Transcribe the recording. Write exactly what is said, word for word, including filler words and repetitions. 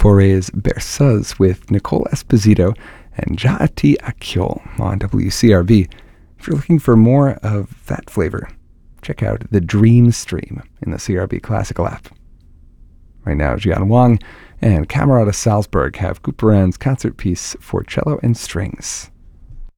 Faurés Berceuse with Nicole Esposito and Jaati Akyol on W C R B. If you're looking for more of that flavor, check out the Dream Stream in the C R B Classical app. Right now, Jian Wang and Camerata Salzburg have Couperin's concert piece for cello and strings.